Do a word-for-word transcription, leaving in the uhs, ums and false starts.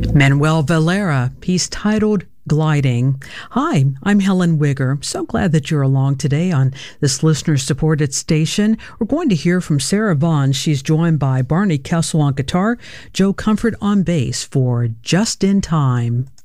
Manuel Valera, piece titled Gliding. Hi, I'm Helen Wigger. So glad that you're along today on this listener-supported station. We're going to hear from Sarah Vaughn. She's joined by Barney Kessel on guitar, Joe Comfort on bass for Just in Time.